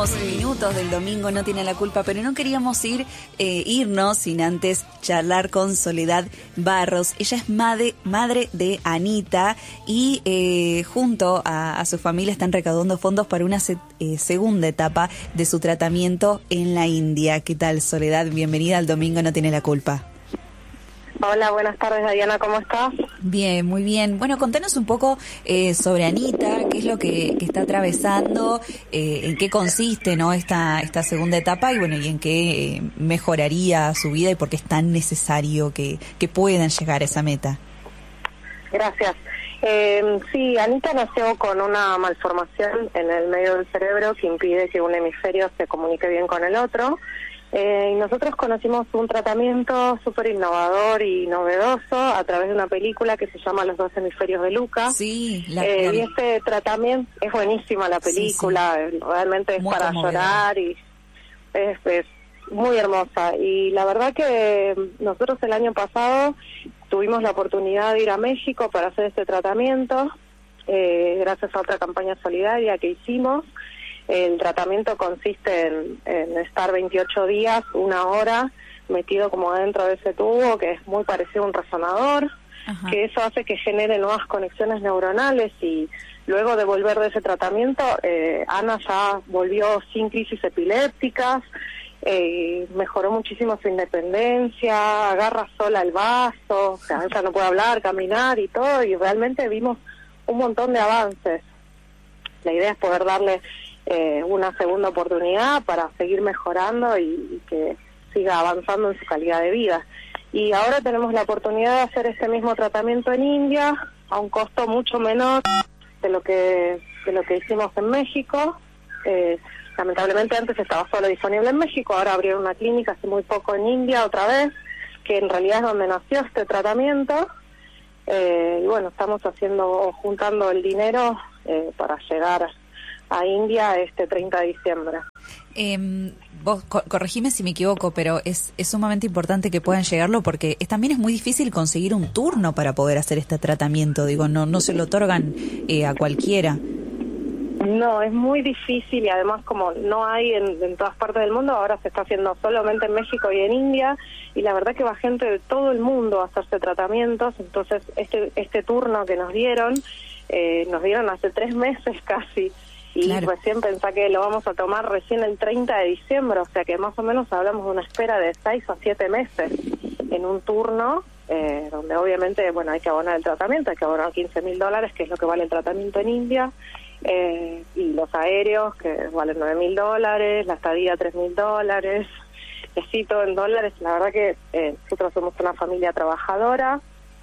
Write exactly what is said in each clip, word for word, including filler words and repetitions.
últimos minutos del domingo no tiene la culpa, pero no queríamos ir eh, irnos sin antes charlar con Soledad Barros. Ella es madre, madre de Anita y eh, junto a, a su familia están recaudando fondos para una se, eh, segunda etapa de su tratamiento en la India. ¿Qué tal, Soledad? Bienvenida al Domingo no tiene la culpa. Hola, buenas tardes, Diana, ¿cómo estás? Bien, muy bien. Bueno, contanos un poco eh, sobre Anita, qué es lo que, que está atravesando, eh, en qué consiste, ¿no?, esta esta segunda etapa y bueno, y en qué eh, mejoraría su vida y por qué es tan necesario que, que puedan llegar a esa meta. Gracias. Eh, sí, Anita nació con una malformación en el medio del cerebro que impide que un hemisferio se comunique bien con el otro. Eh, y nosotros conocimos un tratamiento súper innovador y novedoso a través de una película que se llama Los dos hemisferios de Luca. Sí, la, eh, la... y este tratamiento es buenísima la película, sí, sí. Realmente es muy para llorar y es, es muy hermosa. Y la verdad que nosotros el año pasado tuvimos la oportunidad de ir a México para hacer este tratamiento, eh, gracias a otra campaña solidaria que hicimos. El tratamiento consiste en, en estar veintiocho días, una hora, metido como dentro de ese tubo, que es muy parecido a un resonador. Ajá. Que eso hace que genere nuevas conexiones neuronales y luego de volver de ese tratamiento, eh, Ana ya volvió sin crisis epilépticas, eh, mejoró muchísimo su independencia, agarra sola el vaso, o sea, ella no puede hablar, caminar y todo, y realmente vimos un montón de avances. La idea es poder darle Eh, una segunda oportunidad para seguir mejorando y, y que siga avanzando en su calidad de vida. Y ahora tenemos la oportunidad de hacer este mismo tratamiento en India a un costo mucho menor de lo que de lo que hicimos en México. Eh, lamentablemente antes estaba solo disponible en México, ahora abrieron una clínica hace muy poco en India otra vez, que en realidad es donde nació este tratamiento. Eh, y bueno, estamos haciendo, juntando el dinero eh, para llegar a a India este treinta de diciembre. Eh, vos co- corregime si me equivoco, pero es, es sumamente importante que puedan llegarlo porque es, también es muy difícil conseguir un turno para poder hacer este tratamiento. Digo, no no se lo otorgan eh, a cualquiera. No, es muy difícil y además como no hay en, en todas partes del mundo, ahora se está haciendo solamente en México y en India y la verdad que va gente de todo el mundo a hacerse tratamientos. Entonces este este turno que nos dieron, eh, nos dieron hace tres meses casi. Y claro, recién pensá que lo vamos a tomar recién el treinta de diciembre, o sea que más o menos hablamos de una espera de seis o siete meses en un turno, eh, donde obviamente, bueno, hay que abonar el tratamiento, hay que abonar quince mil dólares, que es lo que vale el tratamiento en India, eh, y los aéreos, que valen nueve mil dólares, la estadía tres mil dólares, y así todo en dólares. La verdad que eh, nosotros somos una familia trabajadora,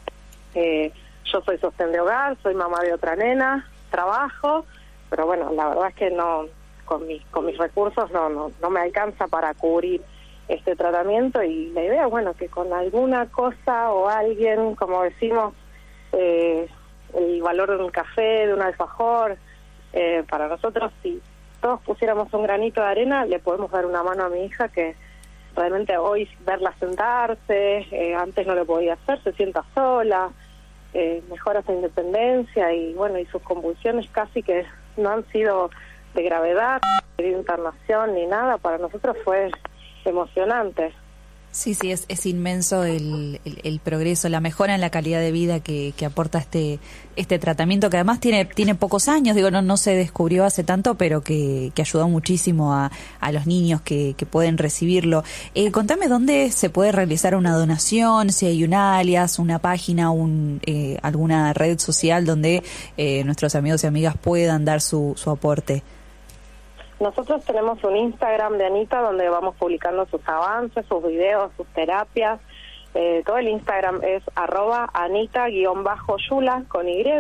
eh, yo soy sostén de hogar, soy mamá de otra nena, trabajo, pero bueno, la verdad es que no, con mis con mis recursos no no no me alcanza para cubrir este tratamiento y la idea, bueno, que con alguna cosa o alguien, como decimos, eh, el valor de un café, de un alfajor, eh, para nosotros, si todos pusiéramos un granito de arena, le podemos dar una mano a mi hija que realmente hoy verla sentarse, eh, antes no lo podía hacer, se sienta sola, eh, mejora su independencia y bueno, y sus convulsiones casi que no han sido de gravedad, de internación ni nada, para nosotros fue emocionante. Sí, sí, es, es inmenso el, el, el progreso, la mejora en la calidad de vida que, que aporta este este tratamiento, que además tiene tiene pocos años, digo, no no se descubrió hace tanto, pero que, que ayudó muchísimo a, a los niños que, que pueden recibirlo. Eh, contame dónde se puede realizar una donación, si hay un alias, una página, un eh, alguna red social donde eh, nuestros amigos y amigas puedan dar su, su aporte. Nosotros tenemos un Instagram de Anita donde vamos publicando sus avances, sus videos, sus terapias. Eh, todo el Instagram es arroba Anita-Yula con Y.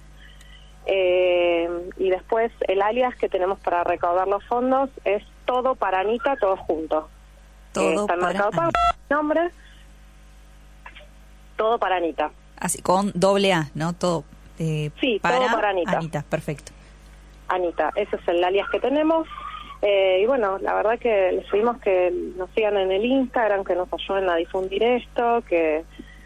Eh, y después el alias que tenemos para recaudar los fondos es Todo para Anita, todo junto. Todo eh, está para marcado el nombre. Todo para Anita. Así, con doble A, ¿no? Todo. Eh, sí, para todo para Anita. Anita, perfecto. Anita, ese es el alias que tenemos. Eh, y bueno, la verdad que les pedimos que nos sigan en el Instagram, que nos ayuden a difundir esto, que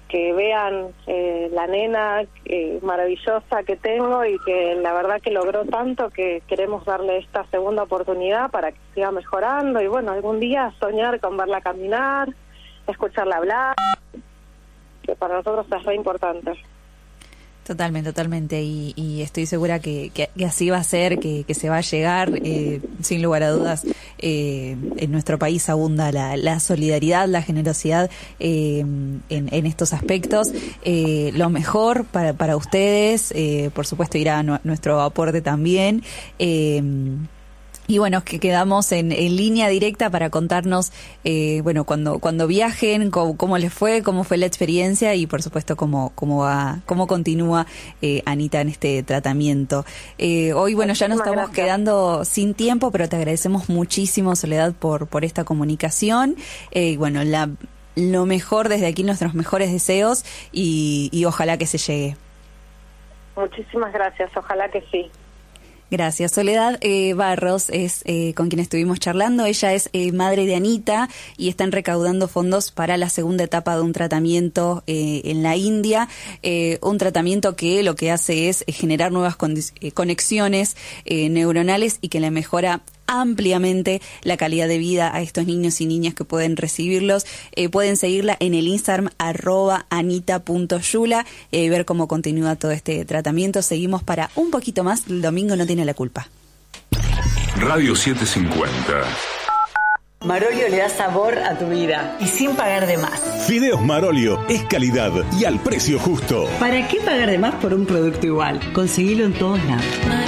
que vean eh, la nena eh, maravillosa que tengo y que la verdad que logró tanto que queremos darle esta segunda oportunidad para que siga mejorando y bueno, algún día soñar con verla caminar, escucharla hablar, que para nosotros es re importante. Totalmente, totalmente, y, y estoy segura que, que, que así va a ser, que, que se va a llegar, eh, sin lugar a dudas. Eh, en nuestro país abunda la, la solidaridad, la generosidad eh, en, en estos aspectos. Eh, lo mejor para, para ustedes, eh, por supuesto irá nu- nuestro aporte también. Eh, Y bueno, que quedamos en, en línea directa para contarnos, eh, bueno, cuando cuando viajen, cómo, cómo les fue, cómo fue la experiencia y por supuesto cómo cómo va, cómo continúa eh, Anita en este tratamiento. Eh, hoy, bueno, ya nos estamos Gracias. quedando sin tiempo, pero te agradecemos muchísimo, Soledad, por por esta comunicación. Eh, y bueno, la, lo mejor desde aquí, nuestros mejores deseos y, y ojalá que se llegue. Muchísimas gracias, ojalá que sí. Gracias. Soledad eh, Barros es eh, con quien estuvimos charlando. Ella es eh, madre de Anita y están recaudando fondos para la segunda etapa de un tratamiento eh, en la India. Eh, un tratamiento que lo que hace es generar nuevas condi- eh, conexiones eh, neuronales y que le mejora ampliamente la calidad de vida a estos niños y niñas que pueden recibirlos. Eh, pueden seguirla en el Instagram arroba anita punto yula y eh, ver cómo continúa todo este tratamiento. Seguimos para un poquito más. El domingo no tiene la culpa. Radio setecientos cincuenta. Marolio le da sabor a tu vida y sin pagar de más. Fideos Marolio es calidad y al precio justo. ¿Para qué pagar de más por un producto igual? Conseguilo en todos lados.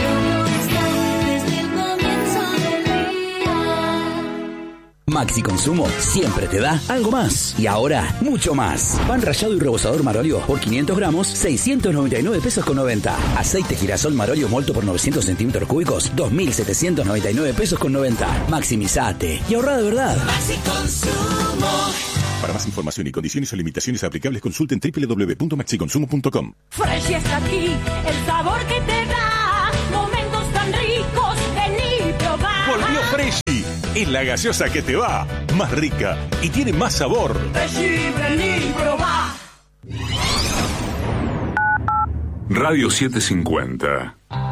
Maxi Consumo siempre te da algo más. Y ahora, mucho más. Pan rallado y rebozador Marolio por quinientos gramos, seiscientos noventa y nueve pesos con noventa. Aceite girasol Marolio molto por novecientos centímetros cúbicos, dos mil setecientos noventa y nueve pesos con noventa. Maximizate y ahorra de verdad. Maxi Consumo. Para más información y condiciones o limitaciones aplicables, consulten doble u doble u doble u punto maxi consumo punto com. Fresh está aquí, el sabor que te da. Momentos tan ricos, vení y probá. Volvió Freshy, es la gaseosa que te va, más rica y tiene más sabor. Freshy, vení y probá. Radio setecientos cincuenta.